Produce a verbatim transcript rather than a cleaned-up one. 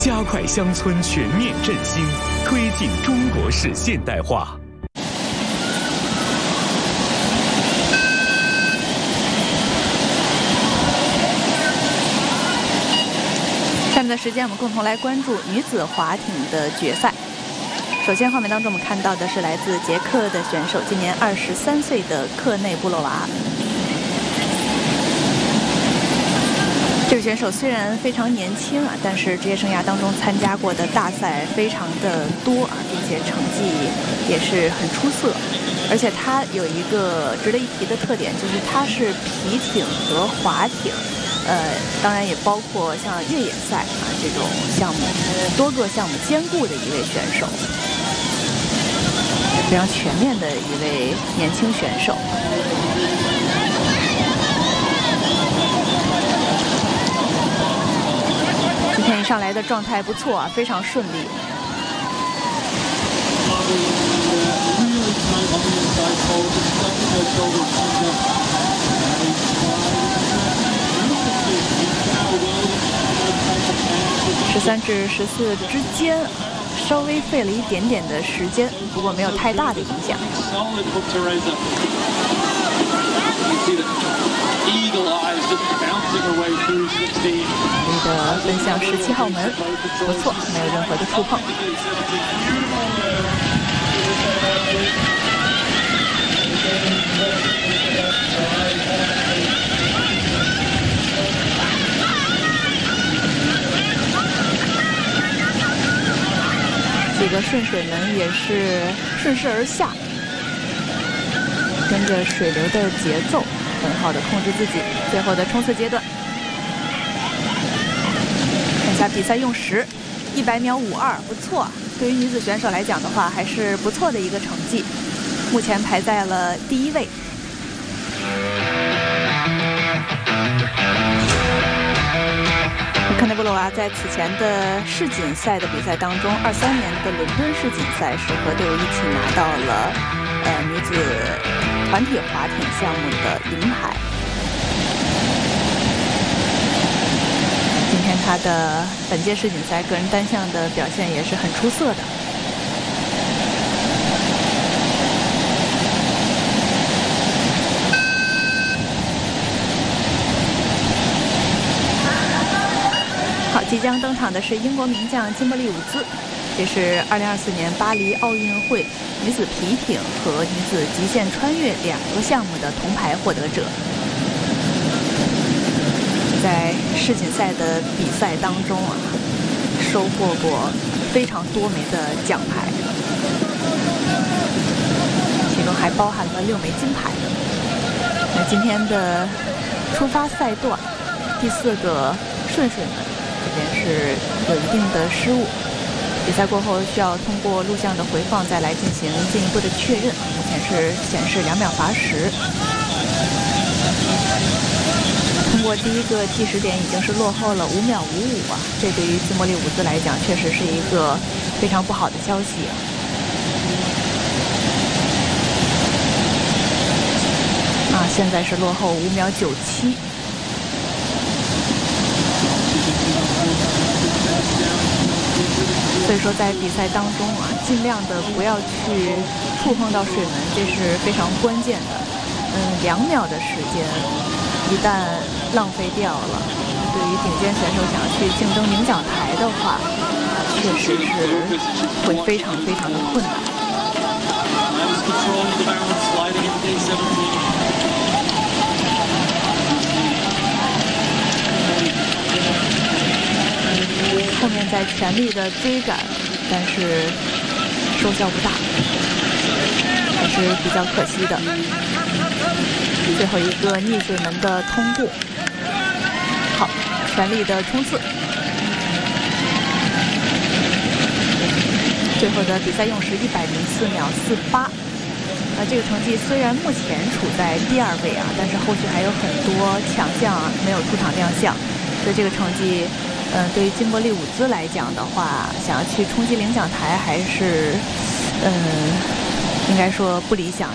加快乡村全面振兴，推进中国式现代化。 下面的时间，我们共同来关注女子划艇的决赛。首先，画面当中我们看到的是来自捷克的选手，今年二十三岁的克内布洛娃。这位选手虽然非常年轻啊，但是职业生涯当中参加过的大赛非常的多啊，并且成绩也是很出色。而且他有一个值得一提的特点，就是他是皮艇和划艇。呃，当然也包括像越野赛啊这种项目，多个项目兼顾的一位选手，非常全面的一位年轻选手。今天一上来的状态不错啊，非常顺利。十三至十四之间，稍微费了一点点的时间，不过没有太大的影响。你的奔向十七号门，不错，没有任何的触碰。这个顺水门也是顺势而下，跟着水流的节奏，很好的控制自己。最后的冲刺阶段，看一下比赛用时，一百秒五二，不错。对于女子选手来讲的话，还是不错的一个成绩，目前排在了第一位。克内布洛娃在此前的世锦赛的比赛当中，二三年的伦敦世锦赛是和队伍一起拿到了呃女子团体划艇项目的银牌。今天她的本届世锦赛个人单项的表现也是很出色的。好，即将登场的是英国名将金伯利伍兹，这是二零二四年巴黎奥运会女子皮艇和女子极限穿越两个项目的铜牌获得者。在世锦赛的比赛当中啊，收获过非常多枚的奖牌，其中还包含了六枚金牌。那今天的出发赛段第四个顺水门，这边是有一定的失误，比赛过后需要通过录像的回放再来进行进一步的确认。目前是显示两秒罚时。通过第一个计时点已经是落后了五秒五五啊，这对于金伯利伍兹来讲确实是一个非常不好的消息啊。啊，现在是落后五秒九七。所以说在比赛当中啊，尽量的不要去触碰到水门，这是非常关键的。嗯，两秒的时间一旦浪费掉了，对于顶尖选手想要去竞争领奖台的话，确实是会非常非常的困难。后面在全力的追赶，但是收效不大，还是比较可惜的。最后一个逆水门的通过，好，全力的冲刺。最后的比赛用时一百零四秒四八。呃，这个成绩虽然目前处在第二位啊，但是后续还有很多强项啊没有出场亮相，所以这个成绩。嗯，对于金伯利伍兹来讲的话，想要去冲击领奖台还是，嗯，应该说不理想。